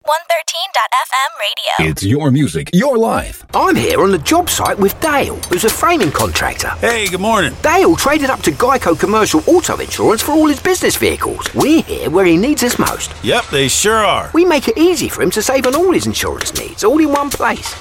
113.FM radio. It's your music, your life. I'm here on the job site with Dale, who's a framing contractor. Hey, good morning. Dale traded up to Geico Commercial Auto Insurance for all his business vehicles. We're here where he needs us most. Yep, they sure are. We make it easy for him to save on all his insurance needs, all in one place.